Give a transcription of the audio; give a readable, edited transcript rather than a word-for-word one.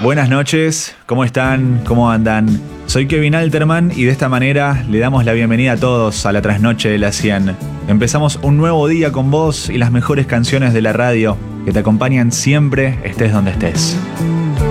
Buenas noches, ¿cómo están? ¿Cómo andan? Soy Kevin Alterman y de esta manera le damos la bienvenida a todos a la trasnoche de la 100. Empezamos un nuevo día con vos y las mejores canciones de la radio que te acompañan siempre, estés donde estés.